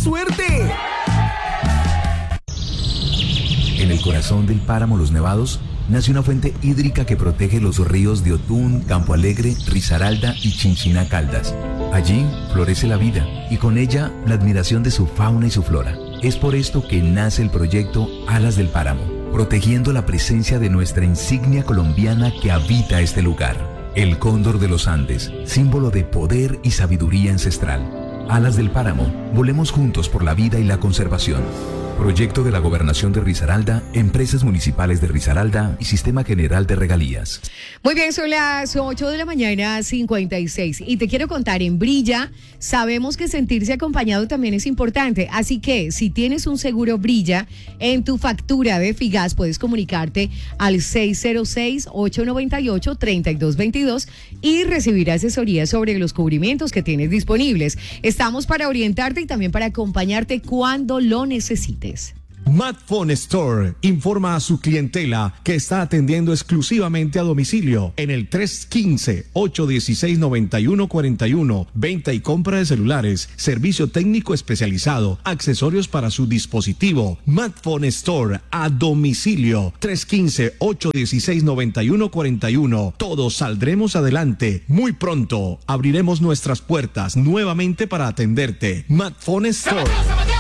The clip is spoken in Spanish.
suerte! En el corazón del páramo Los Nevados nace una fuente hídrica que protege los ríos de Otún, Campo Alegre, Risaralda y Chinchiná Caldas. Allí florece la vida y con ella la admiración de su fauna y su flora. Es por esto que nace el proyecto Alas del Páramo, protegiendo la presencia de nuestra insignia colombiana que habita este lugar. El cóndor de los Andes, símbolo de poder y sabiduría ancestral. Alas del Páramo, volemos juntos por la vida y la conservación. Proyecto de la Gobernación de Risaralda, Empresas Municipales de Risaralda y Sistema General de Regalías. Muy bien, son las 8:56 a.m. y te quiero contar, en Brilla sabemos que sentirse acompañado también es importante, así que si tienes un seguro Brilla en tu factura de Figas puedes comunicarte al 606-898-3222 y recibir asesoría sobre los cubrimientos que tienes disponibles. Estamos para orientarte y también para acompañarte cuando lo necesites. Madphone Store informa a su clientela que está atendiendo exclusivamente a domicilio en el 315-816-9141. Venta y compra de celulares, servicio técnico especializado, accesorios para su dispositivo. Madphone Store a domicilio. 315-816-9141. Todos saldremos adelante. Muy pronto abriremos nuestras puertas nuevamente para atenderte. Madphone Store.